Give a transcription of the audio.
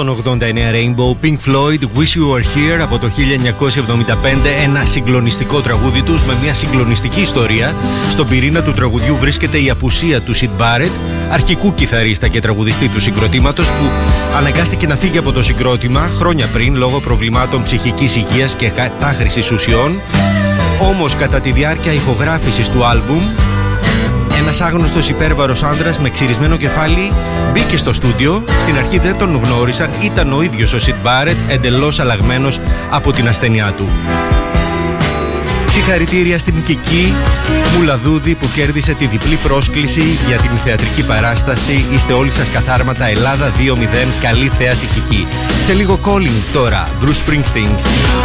στον 89 Rainbow, Pink Floyd, Wish You Were Here από το 1975. Ένα συγκλονιστικό τραγούδι τους με μια συγκλονιστική ιστορία. Στον πυρήνα του τραγουδιού βρίσκεται η απουσία του Syd Barrett, αρχικού κιθαρίστα και τραγουδιστή του συγκροτήματος, που αναγκάστηκε να φύγει από το συγκρότημα χρόνια πριν λόγω προβλημάτων ψυχικής υγείας και κατάχρησης ουσιών. Όμως κατά τη διάρκεια ηχογράφησης του άλμπουμ, ένας άγνωστος υπέρβαρος άνδρας με ξυρισμένο κεφάλι μπήκε στο στούντιο. Στην αρχή δεν τον γνώρισαν, ήταν ο ίδιος ο Syd Barrett, εντελώς αλλαγμένος από την ασθένειά του. Συγχαρητήρια στην Κική Μουλαδούδη που κέρδισε τη διπλή πρόσκληση για την θεατρική παράσταση «Είστε όλοι σας καθάρματα, Ελλάδα 2-0, καλή θέαση Κική». Σε λίγο Calling τώρα, Bruce Springsteen.